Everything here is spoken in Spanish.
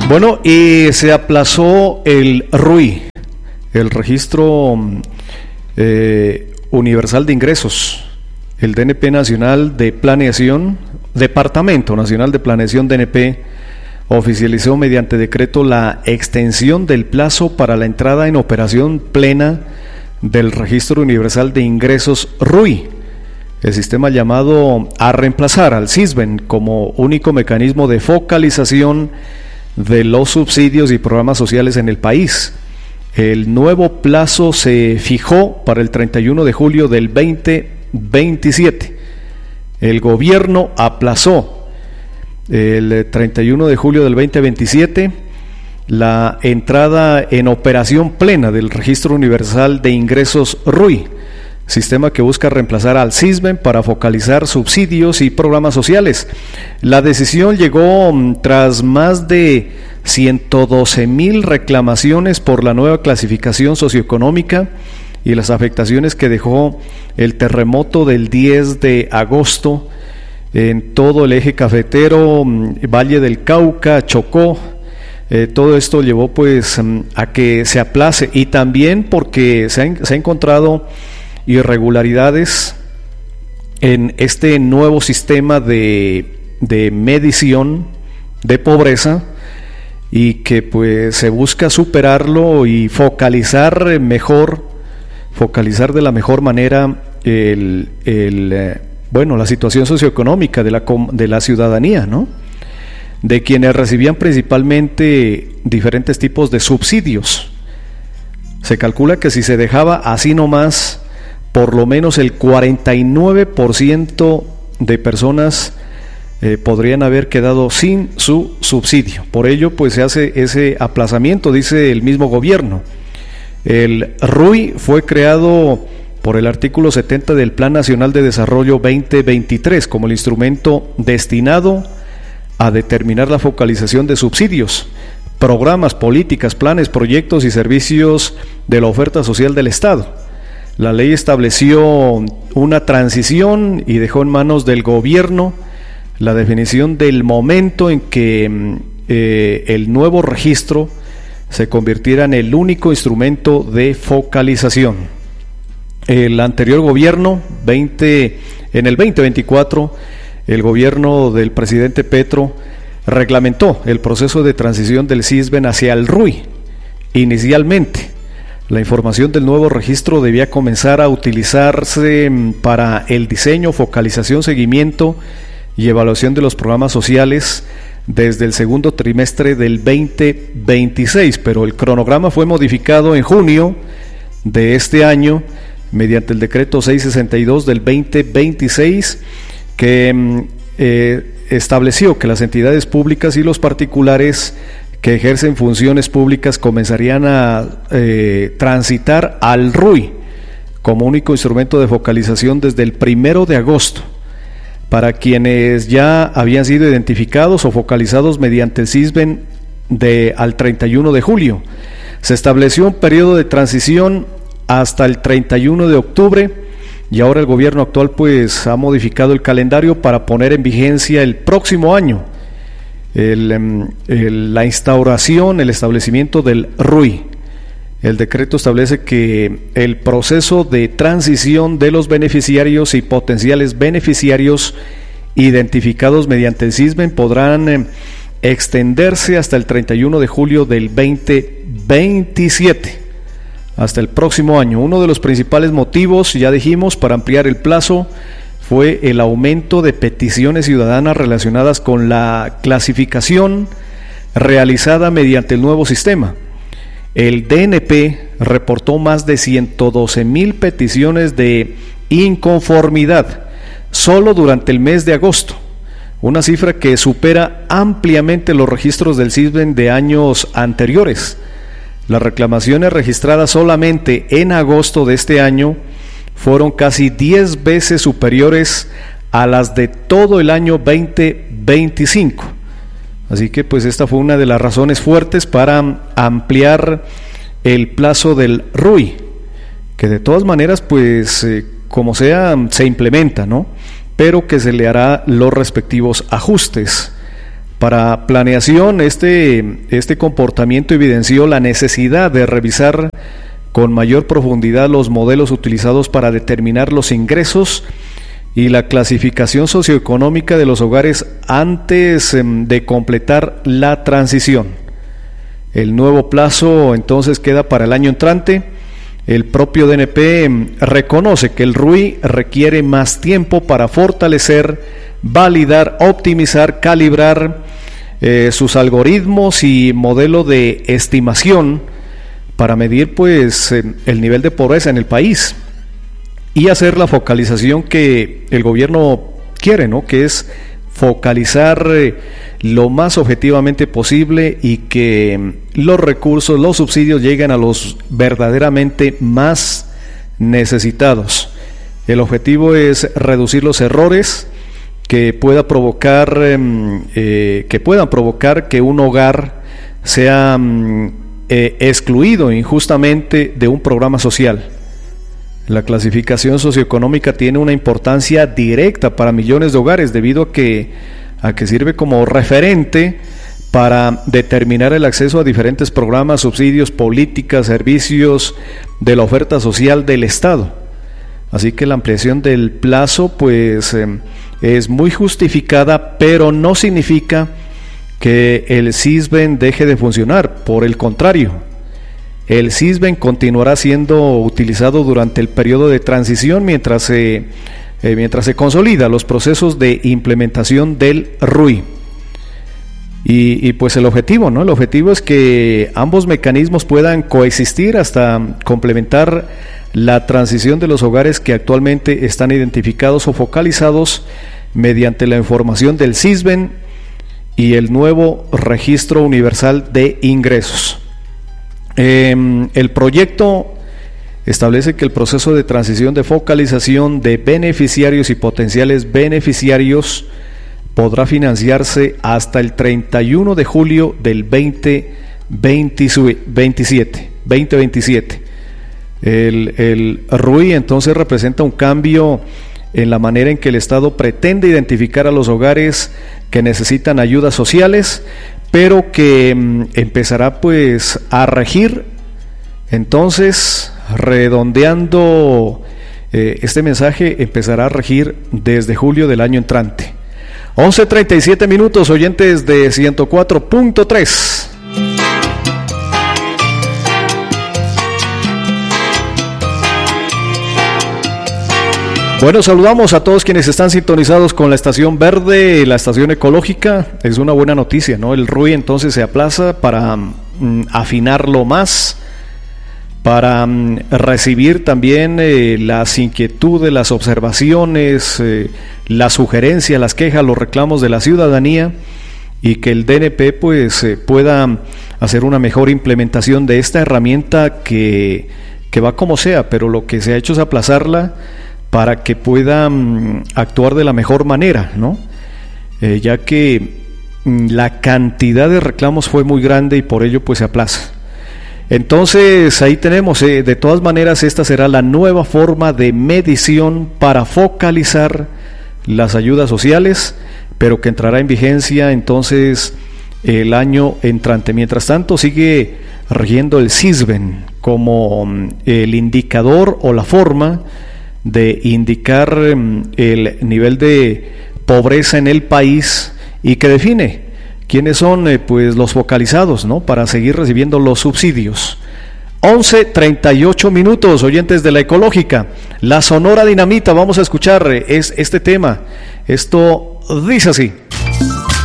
Bueno, y se aplazó el RUI, el Registro Universal de Ingresos, el DNP Nacional de Planeación, Departamento Nacional de Planeación DNP, oficializó mediante decreto la extensión del plazo para la entrada en operación plena del Registro Universal de Ingresos RUI, el sistema llamado a reemplazar al SISBEN como único mecanismo de focalización de los subsidios y programas sociales en el país. El nuevo plazo se fijó para el 31 de julio del 2027. El gobierno aplazó el 31 de julio del 2027 la entrada en operación plena del Registro Universal de Ingresos RUI, sistema que busca reemplazar al SISBEN para focalizar subsidios y programas sociales. La decisión llegó tras más de 112,000 reclamaciones por la nueva clasificación socioeconómica y las afectaciones que dejó el terremoto del 10 de agosto en todo el eje cafetero, Valle del Cauca, Chocó. Todo esto llevó pues a que se aplace, y también porque se ha encontrado irregularidades en este nuevo sistema de medición de pobreza, y que pues se busca superarlo y focalizar de la mejor manera la situación socioeconómica de la ciudadanía, ¿no? De quienes recibían principalmente diferentes tipos de subsidios. Se calcula que si se dejaba así nomás, por lo menos el 49% de personas podrían haber quedado sin su subsidio. Por ello, pues se hace ese aplazamiento, dice el mismo gobierno. El RUI fue creado por el artículo 70 del Plan Nacional de Desarrollo 2023 como el instrumento destinado a determinar la focalización de subsidios, programas, políticas, planes, proyectos y servicios de la oferta social del Estado. La ley estableció una transición y dejó en manos del gobierno la definición del momento en que el nuevo registro se convirtiera en el único instrumento de focalización. El anterior gobierno, en el 2024, el gobierno del presidente Petro reglamentó el proceso de transición del SISBEN hacia el RUI. Inicialmente, la información del nuevo registro debía comenzar a utilizarse para el diseño, focalización, seguimiento y evaluación de los programas sociales desde el segundo trimestre del 2026, pero el cronograma fue modificado en junio de este año mediante el decreto 662 del 2026, que estableció que las entidades públicas y los particulares que ejercen funciones públicas comenzarían a transitar al RUI como único instrumento de focalización desde el 1 de agosto. Para quienes ya habían sido identificados o focalizados mediante el SISBEN al 31 de julio, se estableció un periodo de transición hasta el 31 de octubre, y ahora el gobierno actual pues ha modificado el calendario para poner en vigencia el próximo año la instauración, el establecimiento del RUI. El decreto establece que el proceso de transición de los beneficiarios y potenciales beneficiarios identificados mediante el SISBEN podrán extenderse hasta el 31 de julio del 2027, hasta el próximo año. Uno de los principales motivos, ya dijimos, para ampliar el plazo fue el aumento de peticiones ciudadanas relacionadas con la clasificación realizada mediante el nuevo sistema. El DNP reportó más de 112,000 peticiones de inconformidad solo durante el mes de agosto, una cifra que supera ampliamente los registros del SISBEN de años anteriores. Las reclamaciones registradas solamente en agosto de este año fueron casi 10 veces superiores a las de todo el año 2025. Así que pues esta fue una de las razones fuertes para ampliar el plazo del RUI, que de todas maneras pues como sea se implementa, ¿no? Pero que se le hará los respectivos ajustes Para planeación, este comportamiento evidenció la necesidad de revisar con mayor profundidad los modelos utilizados para determinar los ingresos y la clasificación socioeconómica de los hogares antes de completar la transición. El nuevo plazo entonces queda para el año entrante. El propio DNP reconoce que el RUI requiere más tiempo para fortalecer, validar, optimizar, calibrar sus algoritmos y modelo de estimación para medir pues el nivel de pobreza en el país y hacer la focalización que el gobierno quiere, ¿no? Que es focalizar lo más objetivamente posible y que los recursos, los subsidios lleguen a los verdaderamente más necesitados. El objetivo es reducir los errores que puedan provocar que un hogar sea excluido injustamente de un programa social. La clasificación socioeconómica tiene una importancia directa para millones de hogares debido a que sirve como referente para determinar el acceso a diferentes programas, subsidios, políticas, servicios de la oferta social del Estado. Así que la ampliación del plazo pues es muy justificada, pero no significa que el SISBEN deje de funcionar. Por el contrario, el SISBEN continuará siendo utilizado durante el periodo de transición mientras se consolida los procesos de implementación del RUI. Y pues el objetivo, ¿no? El objetivo es que ambos mecanismos puedan coexistir hasta complementar la transición de los hogares que actualmente están identificados o focalizados mediante la información del SISBEN y el nuevo Registro Universal de Ingresos. El proyecto establece que el proceso de transición de focalización de beneficiarios y potenciales beneficiarios podrá financiarse hasta el 31 de julio del 2027. El RUI entonces representa un cambio en la manera en que el Estado pretende identificar a los hogares que necesitan ayudas sociales, pero que empezará pues a regir. Entonces, redondeando este mensaje, empezará a regir desde julio del año entrante. 11:37 minutos, oyentes de 104.3. Bueno, saludamos a todos quienes están sintonizados con la estación verde, la estación ecológica. Es una buena noticia, ¿no? El RUI entonces se aplaza para afinarlo más, para recibir también las inquietudes, las observaciones, las sugerencias, las quejas, los reclamos de la ciudadanía, y que el DNP pues pueda hacer una mejor implementación de esta herramienta que va como sea, pero lo que se ha hecho es aplazarla para que pueda actuar de la mejor manera, ¿no? Ya que la cantidad de reclamos fue muy grande y por ello pues se aplaza. Entonces ahí tenemos, de todas maneras esta será la nueva forma de medición para focalizar las ayudas sociales, pero que entrará en vigencia entonces el año entrante. Mientras tanto sigue rigiendo el SISBEN como el indicador o la forma de indicar el nivel de pobreza en el país y que define quiénes son pues los focalizados, ¿no? Para seguir recibiendo los subsidios. 11:38 minutos, oyentes de la ecológica. La Sonora Dinamita, vamos a escuchar este tema. Esto dice así.